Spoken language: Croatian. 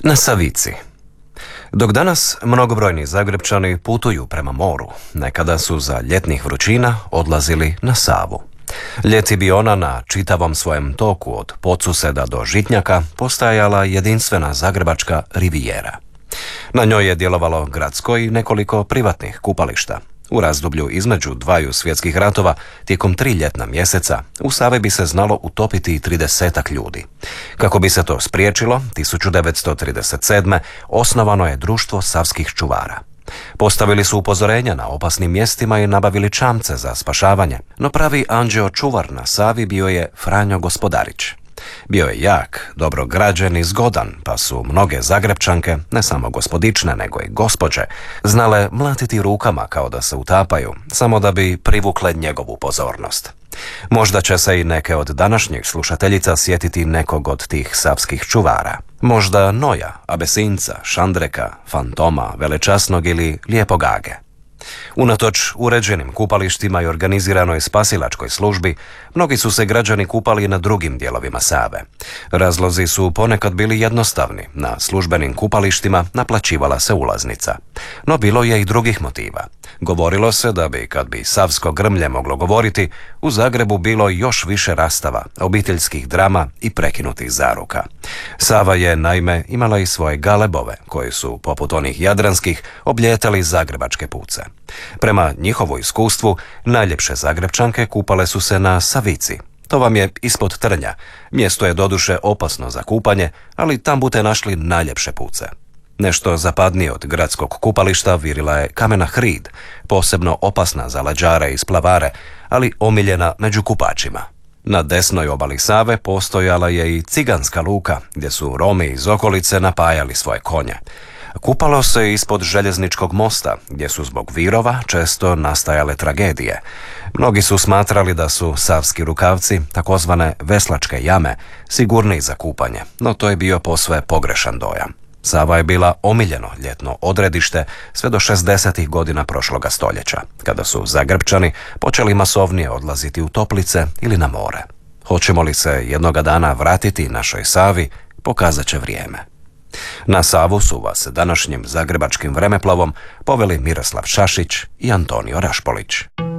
Na Savici. Dok danas mnogobrojni Zagrebčani putuju prema moru, nekada su za ljetnih vrućina odlazili na Savu. Ljeti bi ona na čitavom svojem toku od Podsuseda do Žitnjaka postajala jedinstvena zagrebačka rivijera. Na njoj je djelovalo gradsko i nekoliko privatnih kupališta. U razdoblju između dvaju svjetskih ratova, tijekom 3 ljetna mjeseca, u Savi bi se znalo utopiti 30-ak ljudi. Kako bi se to spriječilo, 1937. osnovano je društvo savskih čuvara. Postavili su upozorenja na opasnim mjestima i nabavili čamce za spašavanje, no pravi anđeo čuvar na Savi bio je Franjo Gospodarić. Bio je jak, dobro građen i zgodan, pa su mnoge Zagrebčanke, ne samo gospodične nego i gospođe, znale mlatiti rukama kao da se utapaju, samo da bi privukle njegovu pozornost. Možda će se i neke od današnjih slušateljica sjetiti nekog od tih savskih čuvara. Možda Noja, Abesinca, Šandreka, Fantoma, Velečasnog ili Lijepog Age. Unatoč uređenim kupalištima i organiziranoj spasilačkoj službi, mnogi su se građani kupali na drugim dijelovima Save. Razlozi su ponekad bili jednostavni. Na službenim kupalištima naplaćivala se ulaznica. No bilo je i drugih motiva. Govorilo se da bi, kad bi savsko grmlje moglo govoriti, u Zagrebu bilo još više rastava, obiteljskih drama i prekinutih zaruka. Sava je, naime, imala i svoje galebove, koji su, poput onih jadranskih, obljetali zagrebačke puce. Prema njihovu iskustvu, najljepše Zagrebčanke kupale su se na Savici. To vam je ispod Trnja. Mjesto je doduše opasno za kupanje, ali tam bute našli najljepše puce. Nešto zapadnije od gradskog kupališta virila je Kamena Hrid, posebno opasna za lađare i splavare, ali omiljena među kupačima. Na desnoj obali Save postojala je i Ciganska luka, gdje su Romi iz okolice napajali svoje konje. Kupalo se ispod željezničkog mosta, gdje su zbog virova često nastajale tragedije. Mnogi su smatrali da su savski rukavci, takozvane veslačke jame, sigurniji za kupanje, no to je bio posve pogrešan dojam. Sava je bila omiljeno ljetno odredište sve do 60. godina prošloga stoljeća, kada su Zagrebčani počeli masovnije odlaziti u toplice ili na more. Hoćemo li se jednoga dana vratiti našoj Savi, pokazat će vrijeme. Na Savu su vas današnjim zagrebačkim vremeplovom poveli Miroslav Šašić i Antonio Rašpolić.